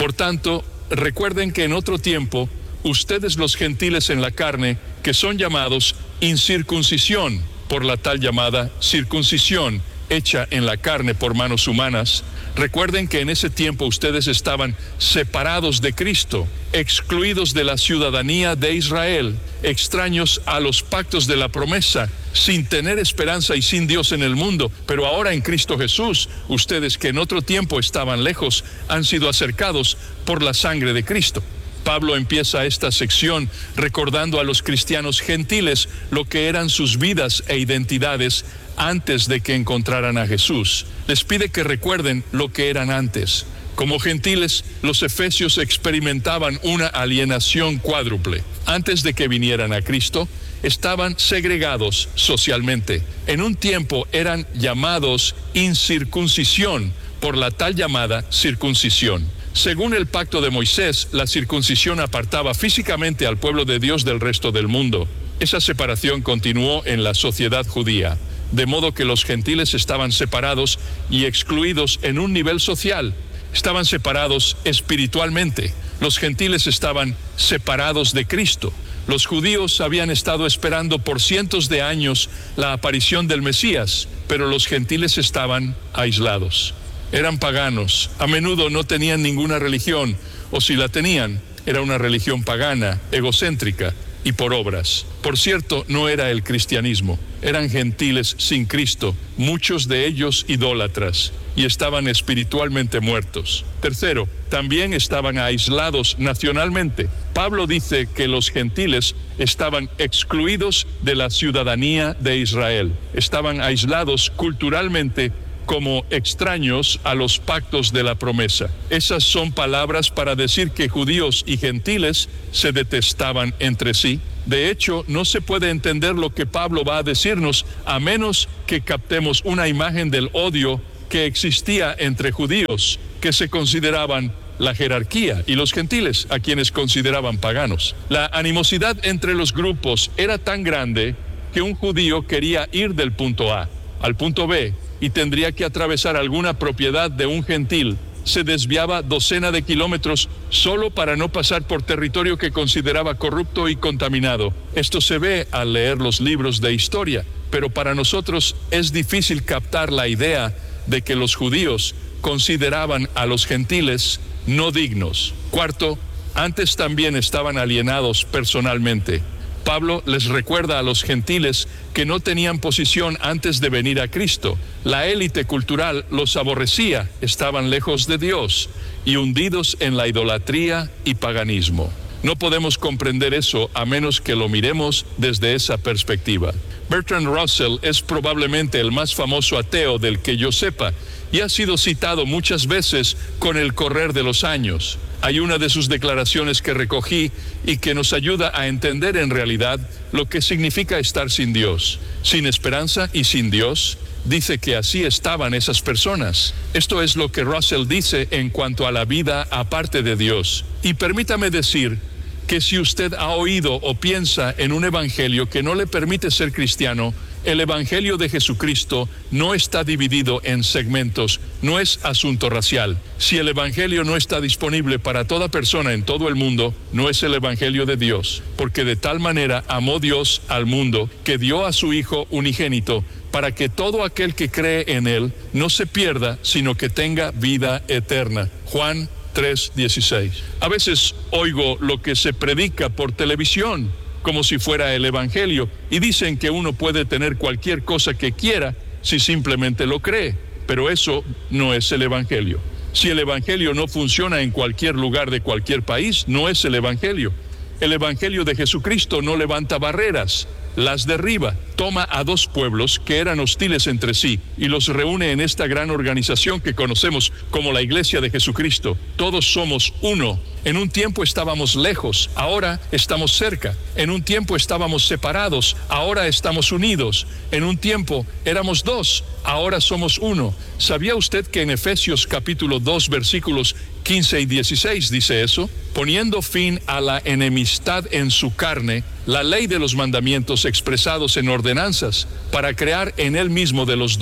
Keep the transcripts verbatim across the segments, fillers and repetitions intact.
Por tanto, recuerden que en otro tiempo, ustedes los gentiles en la carne, que son llamados incircuncisión por la tal llamada circuncisión hecha en la carne por manos humanas, recuerden que en ese tiempo ustedes estaban separados de Cristo, excluidos de la ciudadanía de Israel, extraños a los pactos de la promesa, sin tener esperanza y sin Dios en el mundo. Pero ahora en Cristo Jesús, ustedes que en otro tiempo estaban lejos, han sido acercados por la sangre de Cristo. Pablo empieza esta sección recordando a los cristianos gentiles lo que eran sus vidas e identidades antes de que encontraran a Jesús. Les pide que recuerden lo que eran antes. Como gentiles, los efesios experimentaban una alienación cuádruple. Antes de que vinieran a Cristo, estaban segregados socialmente. En un tiempo eran llamados incircuncisión por la tal llamada circuncisión. Según el pacto de Moisés, la circuncisión apartaba físicamente al pueblo de Dios del resto del mundo. Esa separación continuó en la sociedad judía, de modo que los gentiles estaban separados y excluidos en un nivel social. Estaban separados espiritualmente. Los gentiles estaban separados de Cristo. Los judíos habían estado esperando por cientos de años la aparición del Mesías, pero los gentiles estaban aislados. Eran paganos, a menudo no tenían ninguna religión, o si la tenían, era una religión pagana, egocéntrica y por obras. Por cierto, no era el cristianismo, eran gentiles sin Cristo, muchos de ellos idólatras, y estaban espiritualmente muertos. Tercero, también estaban aislados nacionalmente. Pablo dice que los gentiles estaban excluidos de la ciudadanía de Israel, estaban aislados culturalmente como extraños a los pactos de la promesa. Esas son palabras para decir que judíos y gentiles se detestaban entre sí. De hecho, no se puede entender lo que Pablo va a decirnos a menos que captemos una imagen del odio que existía entre judíos, que se consideraban la jerarquía, y los gentiles, a quienes consideraban paganos. La animosidad entre los grupos era tan grande que un judío quería ir del punto A al punto B y tendría que atravesar alguna propiedad de un gentil. Se desviaba docena de kilómetros solo para no pasar por territorio que consideraba corrupto y contaminado. Esto se ve al leer los libros de historia, pero para nosotros es difícil captar la idea de que los judíos consideraban a los gentiles no dignos. Cuarto, antes también estaban alienados personalmente. Pablo les recuerda a los gentiles que no tenían posición antes de venir a Cristo. La élite cultural los aborrecía, estaban lejos de Dios y hundidos en la idolatría y paganismo. No podemos comprender eso a menos que lo miremos desde esa perspectiva. Bertrand Russell es probablemente el más famoso ateo del que yo sepa y ha sido citado muchas veces con el correr de los años. Hay una de sus declaraciones que recogí y que nos ayuda a entender en realidad lo que significa estar sin Dios, sin esperanza y sin Dios. Dice que así estaban esas personas. Esto es lo que Russell dice en cuanto a la vida aparte de Dios. Y permítame decir que si usted ha oído o piensa en un evangelio que no le permite ser cristiano, el evangelio de Jesucristo no está dividido en segmentos, no es asunto racial. Si el evangelio no está disponible para toda persona en todo el mundo, no es el evangelio de Dios, porque de tal manera amó Dios al mundo que dio a su Hijo unigénito, para que todo aquel que cree en él no se pierda, sino que tenga vida eterna. Juan tres dieciséis. A veces oigo lo que se predica por televisión, como si fuera el evangelio, y dicen que uno puede tener cualquier cosa que quiera si simplemente lo cree, pero eso no es el evangelio. Si el evangelio no funciona en cualquier lugar de cualquier país, no es el evangelio. El evangelio de Jesucristo no levanta barreras, las derriba. Toma a dos pueblos que eran hostiles entre sí y los reúne en esta gran organización que conocemos como la Iglesia de Jesucristo. Todos somos uno. En un tiempo estábamos lejos, ahora estamos cerca. En un tiempo estábamos separados, ahora estamos unidos. En un tiempo éramos dos, ahora somos uno. ¿Sabía usted que en Efesios capítulo dos versículos quince y dieciséis dice eso? Poniendo fin a la enemistad en su carne, la ley de los mandamientos expresados en ordenanzas, para crear en él mismo de los dos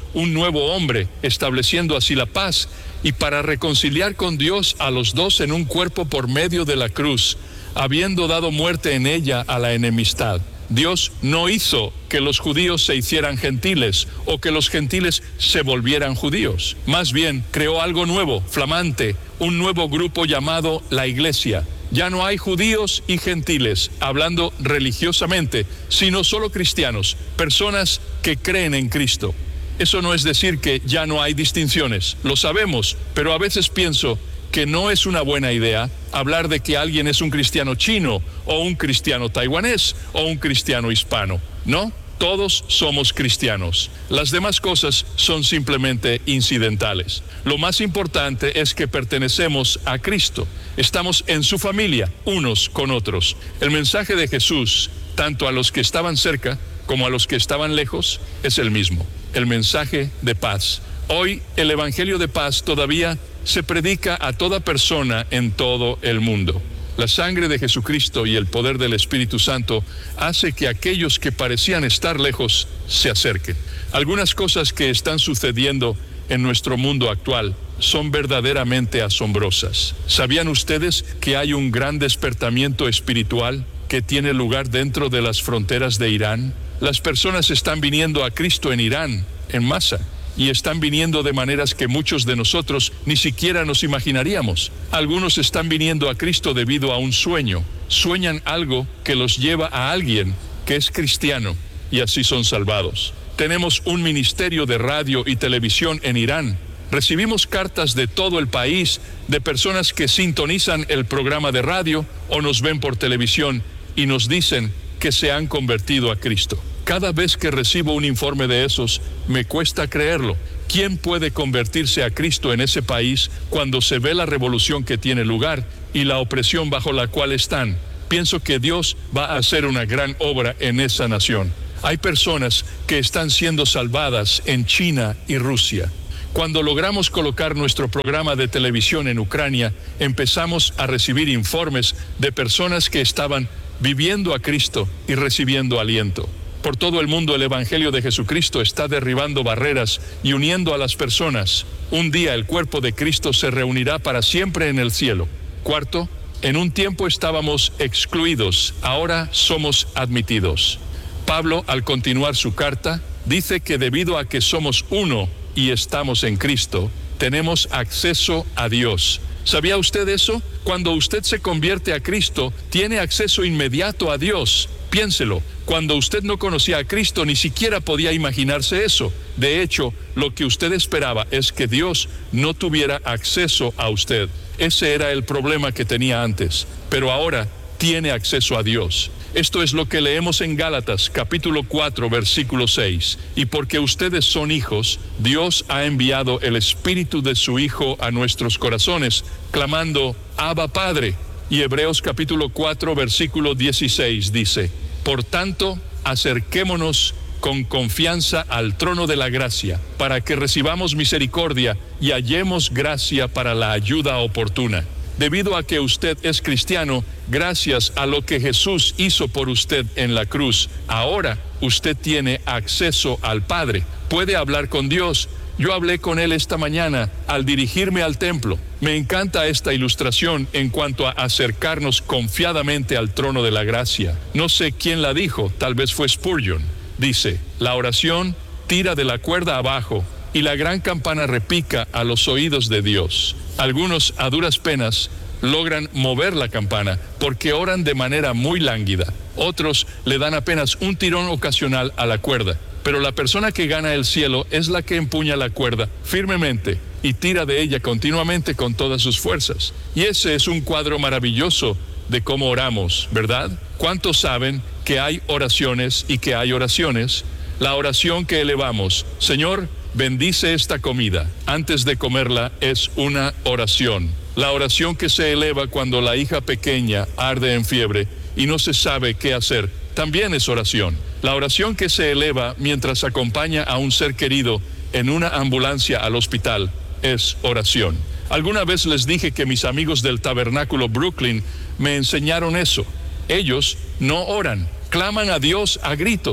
un nuevo hombre, estableciendo así la paz, y para reconciliar con Dios a los dos en un cuerpo por medio de la cruz, habiendo dado muerte en ella a la enemistad. Dios no hizo que los judíos se hicieran gentiles o que los gentiles se volvieran judíos. Más bien, creó algo nuevo, flamante, un nuevo grupo llamado la Iglesia. Ya no hay judíos y gentiles, hablando religiosamente, sino solo cristianos, personas que creen en Cristo. Eso no es decir que ya no hay distinciones, lo sabemos, pero a veces pienso que no es una buena idea hablar de que alguien es un cristiano chino o un cristiano taiwanés o un cristiano hispano. No, todos somos cristianos. Las demás cosas son simplemente incidentales. Lo más importante es que pertenecemos a Cristo. Estamos en su familia, unos con otros. El mensaje de Jesús, tanto a los que estaban cerca como a los que estaban lejos, es el mismo. El mensaje de paz. Hoy el Evangelio de paz todavía se predica a toda persona en todo el mundo. La sangre de Jesucristo y el poder del Espíritu Santo hace que aquellos que parecían estar lejos se acerquen. Algunas cosas que están sucediendo en nuestro mundo actual son verdaderamente asombrosas. ¿Sabían ustedes que hay un gran despertamiento espiritual que tiene lugar dentro de las fronteras de Irán? Las personas están viniendo a Cristo en Irán en masa. Y están viniendo de maneras que muchos de nosotros ni siquiera nos imaginaríamos. Algunos están viniendo a Cristo debido a un sueño. Sueñan algo que los lleva a alguien que es cristiano y así son salvados. Tenemos un ministerio de radio y televisión en Irán. Recibimos cartas de todo el país de personas que sintonizan el programa de radio o nos ven por televisión y nos dicen que se han convertido a Cristo. Cada vez que recibo un informe de esos, me cuesta creerlo. ¿Quién puede convertirse a Cristo en ese país cuando se ve la revolución que tiene lugar y la opresión bajo la cual están? Pienso que Dios va a hacer una gran obra en esa nación. Hay personas que están siendo salvadas en China y Rusia. Cuando logramos colocar nuestro programa de televisión en Ucrania, empezamos a recibir informes de personas que estaban viviendo a Cristo y recibiendo aliento. Por todo el mundo el Evangelio de Jesucristo está derribando barreras y uniendo a las personas. Un día el cuerpo de Cristo se reunirá para siempre en el cielo. Cuarto, en un tiempo estábamos excluidos, ahora somos admitidos. Pablo, al continuar su carta, dice que debido a que somos uno y estamos en Cristo, tenemos acceso a Dios. ¿Sabía usted eso? Cuando usted se convierte a Cristo, tiene acceso inmediato a Dios. Piénselo, cuando usted no conocía a Cristo, ni siquiera podía imaginarse eso. De hecho, lo que usted esperaba es que Dios no tuviera acceso a usted. Ese era el problema que tenía antes, pero ahora tiene acceso a Dios. Esto es lo que leemos en Gálatas, capítulo cuatro, versículo seis. Y porque ustedes son hijos, Dios ha enviado el Espíritu de su Hijo a nuestros corazones, clamando, Abba, Padre. Y Hebreos capítulo cuatro, versículo dieciséis dice, por tanto, acerquémonos con confianza al trono de la gracia, para que recibamos misericordia y hallemos gracia para la ayuda oportuna. Debido a que usted es cristiano, gracias a lo que Jesús hizo por usted en la cruz, ahora usted tiene acceso al Padre. Puede hablar con Dios. Yo hablé con él esta mañana al dirigirme al templo. Me encanta esta ilustración en cuanto a acercarnos confiadamente al trono de la gracia. No sé quién la dijo, tal vez fue Spurgeon. Dice, la oración tira de la cuerda abajo y la gran campana repica a los oídos de Dios. Algunos, a duras penas, logran mover la campana porque oran de manera muy lánguida. Otros le dan apenas un tirón ocasional a la cuerda. Pero la persona que gana el cielo es la que empuña la cuerda firmemente y tira de ella continuamente con todas sus fuerzas. Y ese es un cuadro maravilloso de cómo oramos, ¿verdad? ¿Cuántos saben que hay oraciones y que hay oraciones? La oración que elevamos, Señor, bendice esta comida. Antes de comerla es una oración. La oración que se eleva cuando la hija pequeña arde en fiebre y no se sabe qué hacer, también es oración. La oración que se eleva mientras acompaña a un ser querido en una ambulancia al hospital es oración. Alguna vez les dije que mis amigos del Tabernáculo Brooklyn me enseñaron eso. Ellos no oran, claman a Dios a gritos.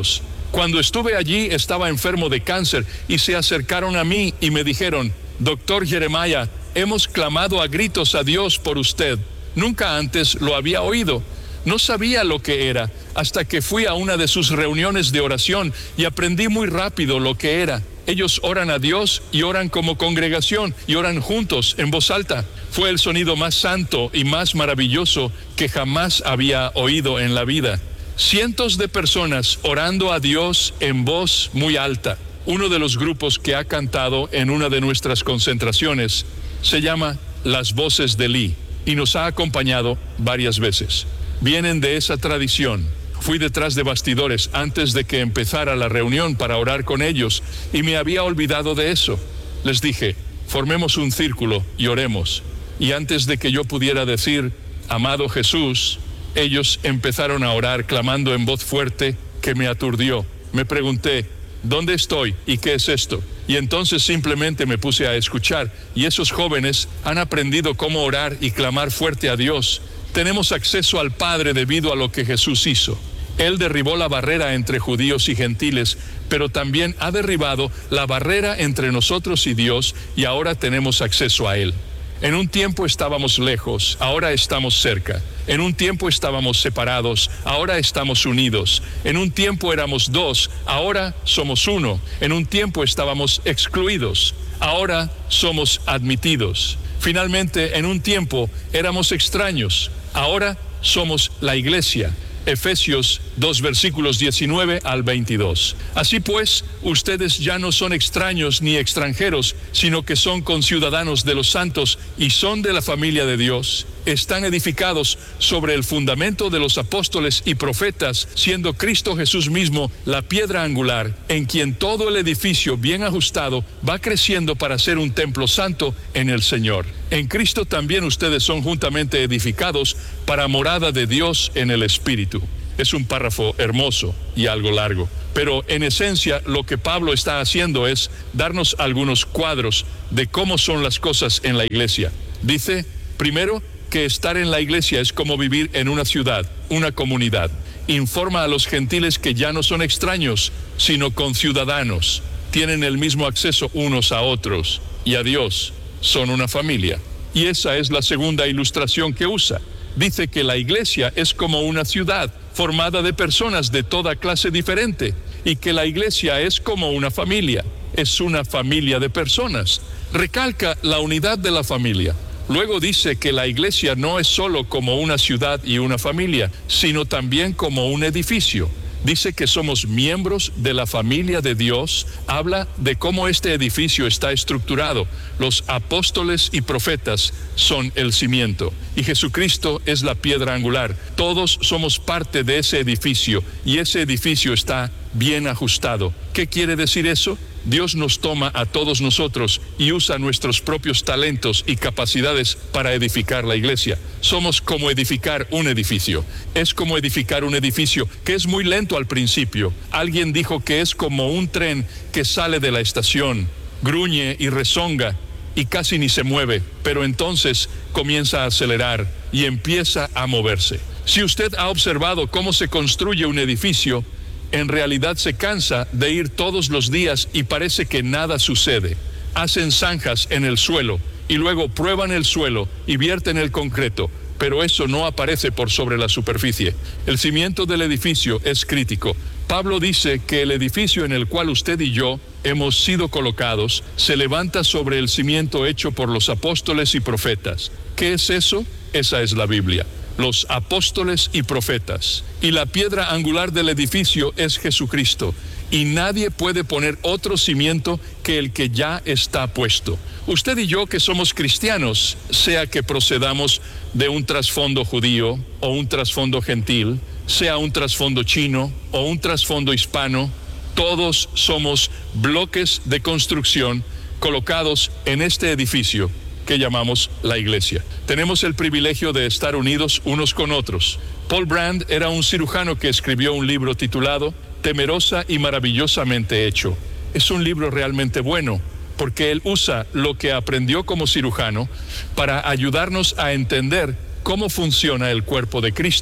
Cuando estuve allí estaba enfermo de cáncer y se acercaron a mí y me dijeron: doctor Jeremiah, hemos clamado a gritos a Dios por usted. Nunca antes lo había oído. No sabía lo que era hasta que fui a una de sus reuniones de oración y aprendí muy rápido lo que era. Ellos oran a Dios y oran como congregación y oran juntos en voz alta. Fue el sonido más santo y más maravilloso que jamás había oído en la vida. Cientos de personas orando a Dios en voz muy alta. Uno de los grupos que ha cantado en una de nuestras concentraciones se llama Las Voces de Lee y nos ha acompañado varias veces. Vienen de esa tradición. Fui detrás de bastidores antes de que empezara la reunión para orar con ellos y me había olvidado de eso. Les dije: formemos un círculo y oremos. Y antes de que yo pudiera decir: amado Jesús, ellos empezaron a orar clamando en voz fuerte que me aturdió. Me pregunté: ¿dónde estoy y qué es esto? Y entonces simplemente me puse a escuchar, y esos jóvenes han aprendido cómo orar y clamar fuerte a Dios. Tenemos acceso al Padre debido a lo que Jesús hizo. Él derribó la barrera entre judíos y gentiles, pero también ha derribado la barrera entre nosotros y Dios, y ahora tenemos acceso a Él. En un tiempo estábamos lejos, ahora estamos cerca. En un tiempo estábamos separados, ahora estamos unidos. En un tiempo éramos dos, ahora somos uno. En un tiempo estábamos excluidos, ahora somos admitidos. Finalmente, en un tiempo éramos extraños, ahora somos la iglesia. Efesios dos, versículos diecinueve al veintidós. Así pues, ustedes ya no son extraños ni extranjeros, sino que son conciudadanos de los santos y son de la familia de Dios. Están edificados sobre el fundamento de los apóstoles y profetas, siendo Cristo Jesús mismo la piedra angular, en quien todo el edificio bien ajustado va creciendo para ser un templo santo en el Señor. En Cristo también ustedes son juntamente edificados para morada de Dios en el Espíritu. Es un párrafo hermoso y algo largo, pero en esencia lo que Pablo está haciendo es darnos algunos cuadros de cómo son las cosas en la iglesia. Dice, primero, que estar en la iglesia es como vivir en una ciudad, una comunidad. Informa a los gentiles que ya no son extraños, sino conciudadanos. Tienen el mismo acceso unos a otros y a Dios. Son una familia. Y esa es la segunda ilustración que usa. Dice que la iglesia es como una ciudad formada de personas de toda clase diferente, y que la iglesia es como una familia. Es una familia de personas. Recalca la unidad de la familia. Luego dice que la iglesia no es solo como una ciudad y una familia, sino también como un edificio. Dice que somos miembros de la familia de Dios. Habla de cómo este edificio está estructurado. Los apóstoles y profetas son el cimiento y Jesucristo es la piedra angular. Todos somos parte de ese edificio y ese edificio está bien ajustado. ¿Qué quiere decir eso? Dios nos toma a todos nosotros y usa nuestros propios talentos y capacidades para edificar la iglesia. Somos como edificar un edificio. Es como edificar un edificio que es muy lento al principio. Alguien dijo que es como un tren que sale de la estación, gruñe y rezonga y casi ni se mueve, pero entonces comienza a acelerar y empieza a moverse. Si usted ha observado cómo se construye un edificio, en realidad se cansa de ir todos los días y parece que nada sucede. Hacen zanjas en el suelo y luego prueban el suelo y vierten el concreto, pero eso no aparece por sobre la superficie. El cimiento del edificio es crítico. Pablo dice que el edificio en el cual usted y yo hemos sido colocados se levanta sobre el cimiento hecho por los apóstoles y profetas. ¿Qué es eso? Esa es la Biblia. Los apóstoles y profetas. Y la piedra angular del edificio es Jesucristo. Y nadie puede poner otro cimiento que el que ya está puesto. Usted y yo que somos cristianos, sea que procedamos de un trasfondo judío o un trasfondo gentil, sea un trasfondo chino o un trasfondo hispano, todos somos bloques de construcción colocados en este edificio que llamamos la iglesia. Tenemos el privilegio de estar unidos unos con otros. Paul Brand era un cirujano que escribió un libro titulado Temerosa y maravillosamente hecho. Es un libro realmente bueno, porque él usa lo que aprendió como cirujano para ayudarnos a entender cómo funciona el cuerpo de Cristo.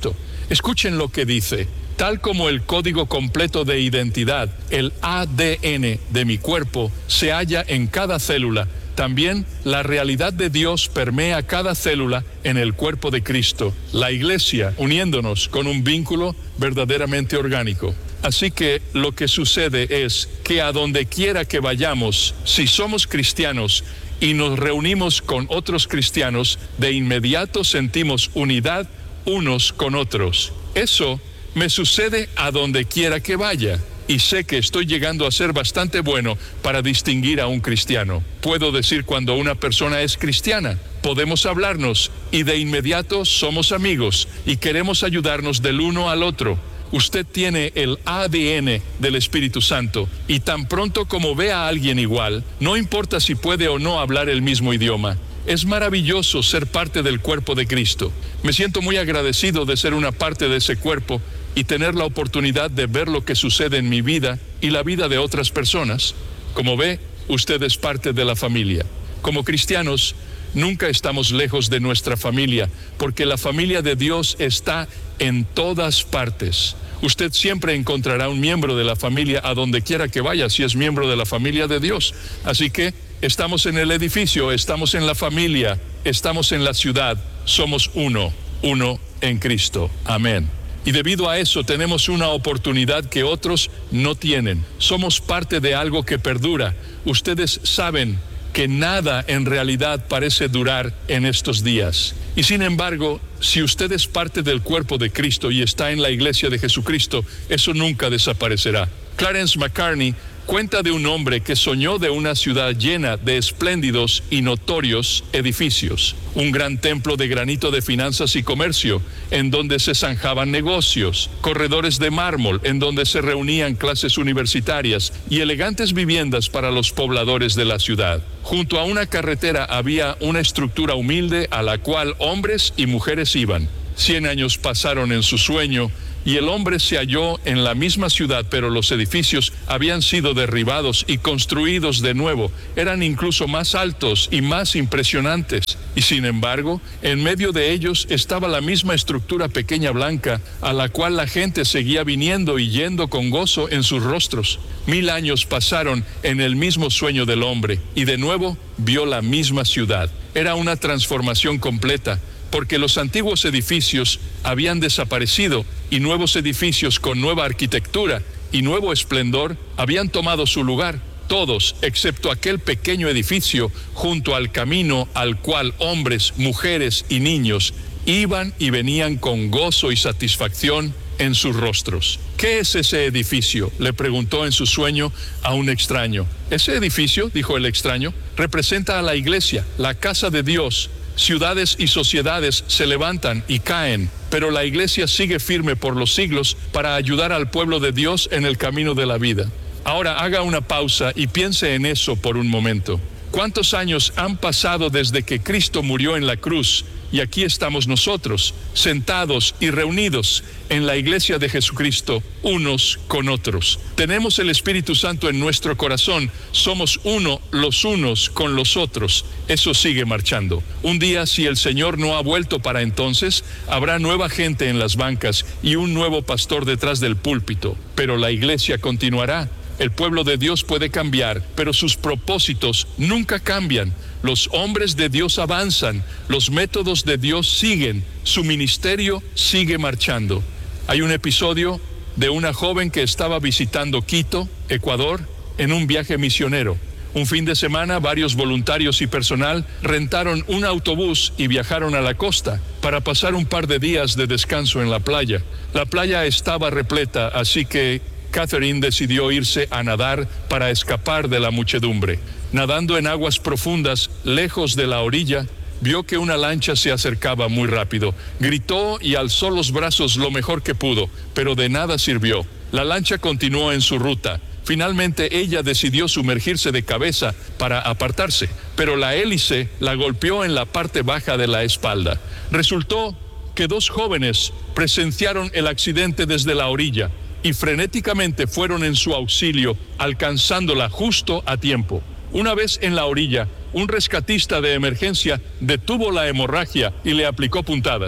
Escuchen lo que dice. Tal como el código completo de identidad, el A D N de mi cuerpo, se halla en cada célula, también la realidad de Dios permea cada célula en el cuerpo de Cristo, la Iglesia, uniéndonos con un vínculo verdaderamente orgánico. Así que lo que sucede es que a donde quiera que vayamos, si somos cristianos y nos reunimos con otros cristianos, de inmediato sentimos unidad unos con otros. Eso me sucede a donde quiera que vaya. Y sé que estoy llegando a ser bastante bueno para distinguir a un cristiano. Puedo decir cuando una persona es cristiana. Podemos hablarnos y de inmediato somos amigos y queremos ayudarnos del uno al otro. Usted tiene el A D N del Espíritu Santo y tan pronto como ve a alguien igual, no importa si puede o no hablar el mismo idioma. Es maravilloso ser parte del cuerpo de Cristo. Me siento muy agradecido de ser una parte de ese cuerpo y tener la oportunidad de ver lo que sucede en mi vida y la vida de otras personas. Como ve, usted es parte de la familia. Como cristianos, nunca estamos lejos de nuestra familia, porque la familia de Dios está en todas partes. Usted siempre encontrará un miembro de la familia a donde quiera que vaya, si es miembro de la familia de Dios. Así que estamos en el edificio, estamos en la familia, estamos en la ciudad, somos uno, uno en Cristo. Amén. Y debido a eso tenemos una oportunidad que otros no tienen. Somos parte de algo que perdura. Ustedes saben que nada en realidad parece durar en estos días. Y sin embargo, si usted es parte del cuerpo de Cristo y está en la iglesia de Jesucristo, eso nunca desaparecerá. Clarence McCartney cuenta de un hombre que soñó de una ciudad llena de espléndidos y notorios edificios, un gran templo de granito de finanzas y comercio, en donde se zanjaban negocios, corredores de mármol, en donde se reunían clases universitarias y elegantes viviendas para los pobladores de la ciudad. Junto a una carretera había una estructura humilde a la cual hombres y mujeres iban. Cien años pasaron en su sueño, y el hombre se halló en la misma ciudad, pero los edificios habían sido derribados y construidos de nuevo. Eran incluso más altos y más impresionantes. Y sin embargo, en medio de ellos estaba la misma estructura pequeña blanca, a la cual la gente seguía viniendo y yendo con gozo en sus rostros. Mil años pasaron en el mismo sueño del hombre, y de nuevo vio la misma ciudad. Era una transformación completa, porque los antiguos edificios habían desaparecido y nuevos edificios con nueva arquitectura y nuevo esplendor habían tomado su lugar. Todos, excepto aquel pequeño edificio junto al camino al cual hombres, mujeres y niños iban y venían con gozo y satisfacción en sus rostros. ¿Qué es ese edificio?, le preguntó en su sueño a un extraño. Ese edificio, dijo el extraño, representa a la iglesia, la casa de Dios. Ciudades y sociedades se levantan y caen, pero la iglesia sigue firme por los siglos para ayudar al pueblo de Dios en el camino de la vida. Ahora haga una pausa y piense en eso por un momento. ¿Cuántos años han pasado desde que Cristo murió en la cruz? Y aquí estamos nosotros, sentados y reunidos en la iglesia de Jesucristo, unos con otros. Tenemos el Espíritu Santo en nuestro corazón, somos uno los unos con los otros. Eso sigue marchando. Un día, si el Señor no ha vuelto para entonces, habrá nueva gente en las bancas y un nuevo pastor detrás del púlpito. Pero la iglesia continuará. El pueblo de Dios puede cambiar, pero sus propósitos nunca cambian. Los hombres de Dios avanzan, los métodos de Dios siguen, su ministerio sigue marchando. Hay un episodio de una joven que estaba visitando Quito, Ecuador, en un viaje misionero. Un fin de semana, varios voluntarios y personal rentaron un autobús y viajaron a la costa para pasar un par de días de descanso en la playa. La playa estaba repleta, así que Catherine decidió irse a nadar para escapar de la muchedumbre. Nadando en aguas profundas, lejos de la orilla, vio que una lancha se acercaba muy rápido. Gritó y alzó los brazos lo mejor que pudo, pero de nada sirvió. La lancha continuó en su ruta. Finalmente ella decidió sumergirse de cabeza para apartarse, pero la hélice la golpeó en la parte baja de la espalda. Resultó que dos jóvenes presenciaron el accidente desde la orilla y frenéticamente fueron en su auxilio, alcanzándola justo a tiempo. Una vez en la orilla, un rescatista de emergencia detuvo la hemorragia y le aplicó puntadas.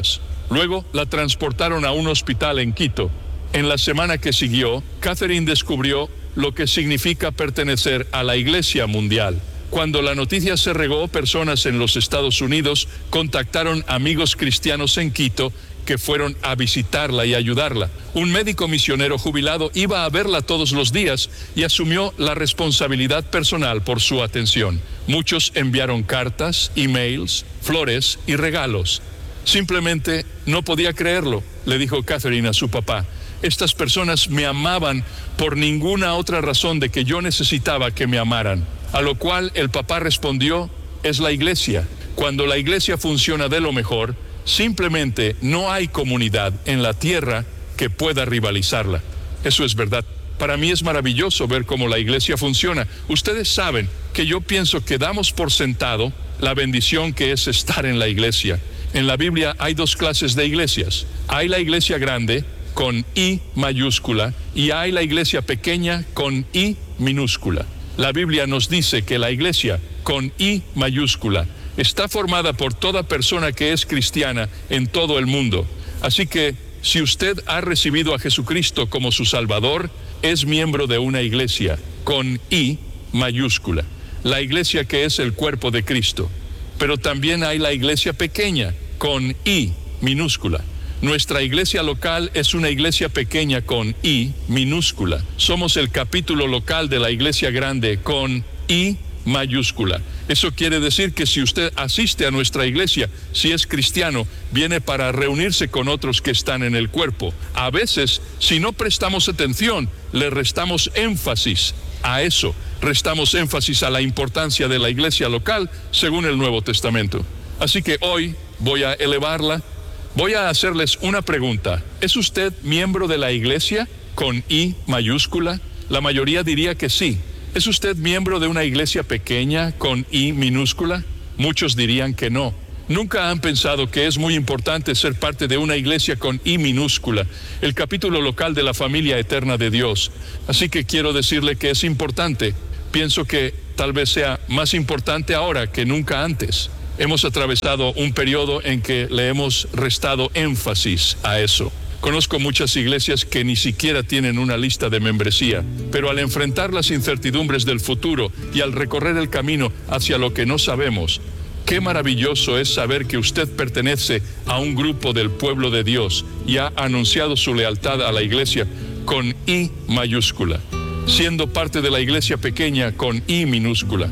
Luego la transportaron a un hospital en Quito. En la semana que siguió, Catherine descubrió lo que significa pertenecer a la Iglesia Mundial. Cuando la noticia se regó, personas en los Estados Unidos contactaron amigos cristianos en Quito que fueron a visitarla y ayudarla. Un médico misionero jubilado iba a verla todos los días y asumió la responsabilidad personal por su atención. Muchos enviaron cartas, emails, flores y regalos. Simplemente no podía creerlo, le dijo Catherine a su papá. Estas personas me amaban por ninguna otra razón de que yo necesitaba que me amaran. A lo cual el papá respondió, es la iglesia. Cuando la iglesia funciona de lo mejor, simplemente no hay comunidad en la tierra que pueda rivalizarla. Eso es verdad. Para mí es maravilloso ver cómo la iglesia funciona. Ustedes saben que yo pienso que damos por sentado la bendición que es estar en la iglesia. En la Biblia hay dos clases de iglesias. Hay la iglesia grande, con I mayúscula, y hay la iglesia pequeña, con I minúscula. La Biblia nos dice que la iglesia, con I mayúscula, está formada por toda persona que es cristiana en todo el mundo. Así que, si usted ha recibido a Jesucristo como su Salvador, es miembro de una iglesia, con I mayúscula. La iglesia que es el cuerpo de Cristo. Pero también hay la iglesia pequeña, con I minúscula. Nuestra iglesia local es una iglesia pequeña con I minúscula. Somos el capítulo local de la iglesia grande con I mayúscula. Eso quiere decir que si usted asiste a nuestra iglesia, si es cristiano, viene para reunirse con otros que están en el cuerpo. A veces, si no prestamos atención, le restamos énfasis a eso. Restamos énfasis a la importancia de la iglesia local según el Nuevo Testamento. Así que hoy voy a elevarla. Voy a hacerles una pregunta. ¿Es usted miembro de la iglesia con I mayúscula? La mayoría diría que sí. ¿Es usted miembro de una iglesia pequeña con I minúscula? Muchos dirían que no. Nunca han pensado que es muy importante ser parte de una iglesia con I minúscula, el capítulo local de la familia eterna de Dios. Así que quiero decirle que es importante. Pienso que tal vez sea más importante ahora que nunca antes. Hemos atravesado un periodo en que le hemos restado énfasis a eso. Conozco muchas iglesias que ni siquiera tienen una lista de membresía, pero al enfrentar las incertidumbres del futuro y al recorrer el camino hacia lo que no sabemos, qué maravilloso es saber que usted pertenece a un grupo del pueblo de Dios y ha anunciado su lealtad a la iglesia con I mayúscula, siendo parte de la iglesia pequeña con I minúscula.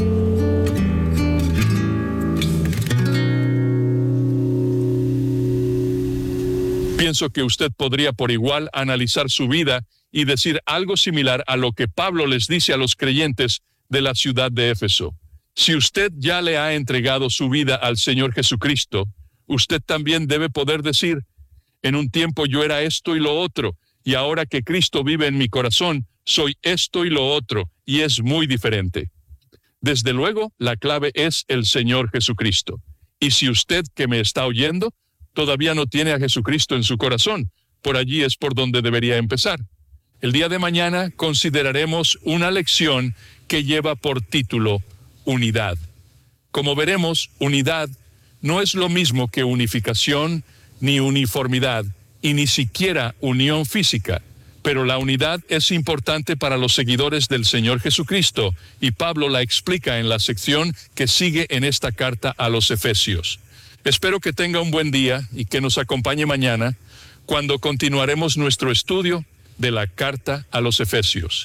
Pienso que usted podría por igual analizar su vida y decir algo similar a lo que Pablo les dice a los creyentes de la ciudad de Éfeso. Si usted ya le ha entregado su vida al Señor Jesucristo, usted también debe poder decir, en un tiempo yo era esto y lo otro, y ahora que Cristo vive en mi corazón, soy esto y lo otro, y es muy diferente. Desde luego, la clave es el Señor Jesucristo. Y si usted que me está oyendo, todavía no tiene a Jesucristo en su corazón, por allí es por donde debería empezar. El día de mañana consideraremos una lección que lleva por título Unidad. Como veremos, unidad no es lo mismo que unificación, ni uniformidad, y ni siquiera unión física. Pero la unidad es importante para los seguidores del Señor Jesucristo, y Pablo la explica en la sección que sigue en esta carta a los Efesios. Espero que tenga un buen día y que nos acompañe mañana cuando continuaremos nuestro estudio de la carta a los Efesios.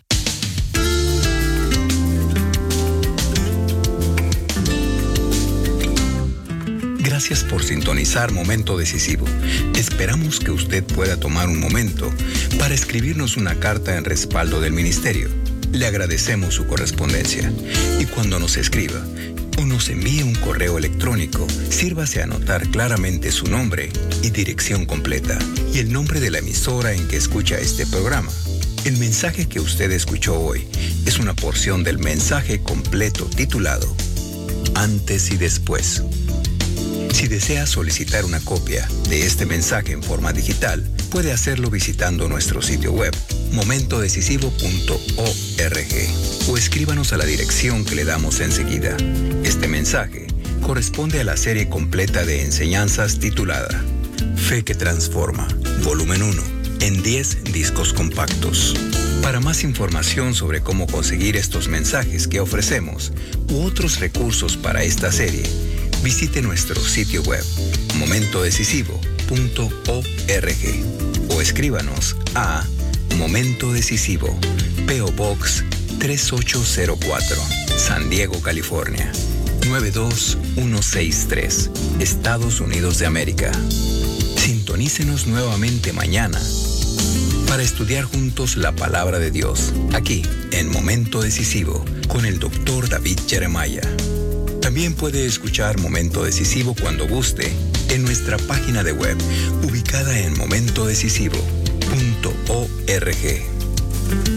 Gracias por sintonizar Momento Decisivo. Esperamos que usted pueda tomar un momento para escribirnos una carta en respaldo del ministerio. Le agradecemos su correspondencia y cuando nos escriba o nos envíe un correo electrónico, sírvase a anotar claramente su nombre y dirección completa y el nombre de la emisora en que escucha este programa. El mensaje que usted escuchó hoy es una porción del mensaje completo titulado Antes y Después. Si desea solicitar una copia de este mensaje en forma digital, puede hacerlo visitando nuestro sitio web, momento decisivo punto org, o escríbanos a la dirección que le damos enseguida. Este mensaje corresponde a la serie completa de enseñanzas titulada Fe que Transforma, volumen uno, en diez discos compactos. Para más información sobre cómo conseguir estos mensajes que ofrecemos u otros recursos para esta serie, visite nuestro sitio web momento decisivo punto org o escríbanos a Momento Decisivo, P O Box tres ocho cero cuatro, San Diego, California, nueve dos uno seis tres, Estados Unidos de América. Sintonícenos nuevamente mañana para estudiar juntos la palabra de Dios, aquí en Momento Decisivo, con el doctor David Jeremiah. También puede escuchar Momento Decisivo cuando guste en nuestra página de web, ubicada en momento decisivo punto org.